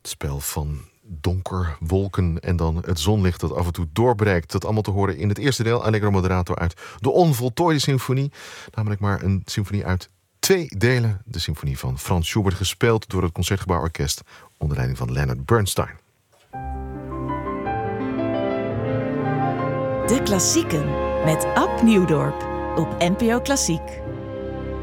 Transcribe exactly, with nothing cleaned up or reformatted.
spel van donker, wolken en dan het zonlicht dat af en toe doorbreekt. Dat allemaal te horen in het eerste deel, Allegro Moderato, uit de onvoltooide symfonie. Namelijk maar een symfonie uit twee delen. De symfonie van Franz Schubert, gespeeld door het Concertgebouworkest onder leiding van Leonard Bernstein. De Klassieken met Ab Nieuwdorp op N P O Klassiek.